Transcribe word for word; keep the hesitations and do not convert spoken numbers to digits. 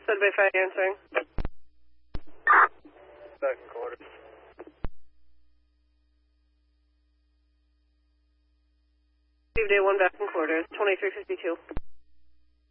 Sudbury five answering. Back in quarters. Steve Day one back in quarters, twenty-three fifty-two.